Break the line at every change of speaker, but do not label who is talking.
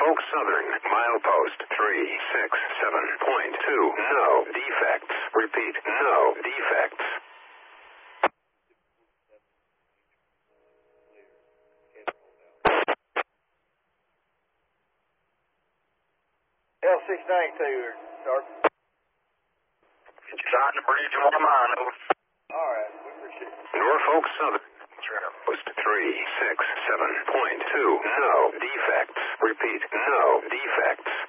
Norfolk Southern, milepost 367.2. No defects. Repeat, no defects.
L692, start.
It's on the bridge on mine, over.
All right, we appreciate it.
Norfolk Southern, post 367.2. No defects. Repeat, no defects.